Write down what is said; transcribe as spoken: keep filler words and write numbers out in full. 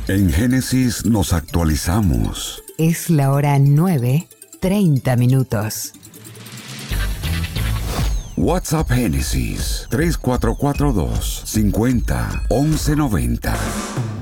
En Génesis nos actualizamos. Es la hora nueve, treinta minutos. WhatsApp Génesis tres cuatro cuatro dos, cincuenta, once noventa.